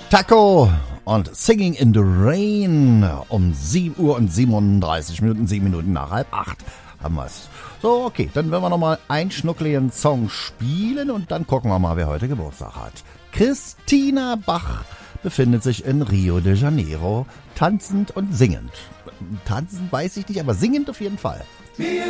Taco und Singing in the Rain um 7 Uhr und 37 Minuten, 7 Minuten nach 7:30 haben wir es. So, okay, dann werden wir nochmal einen schnuckligen Song spielen und dann gucken wir mal, wer heute Geburtstag hat. Christina Bach befindet sich in Rio de Janeiro, tanzend und singend. Tanzen weiß ich nicht, aber singend auf jeden Fall.